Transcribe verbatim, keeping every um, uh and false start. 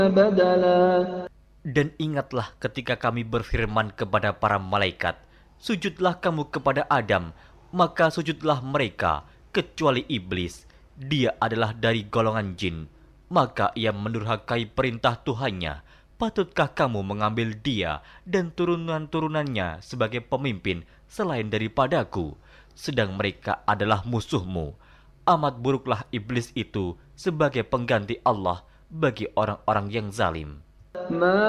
بدلا. Dan ingatlah ketika kami berfirman kepada para malaikat, sujudlah kamu kepada Adam, maka sujudlah mereka, kecuali iblis. Dia adalah dari golongan jin. Maka ia mendurhakai perintah Tuhannya. Patutkah kamu mengambil dia dan turunan-turunannya sebagai pemimpin selain daripadaku? Sedang mereka adalah musuhmu. Amat buruklah iblis itu sebagai pengganti Allah bagi orang-orang yang zalim. ما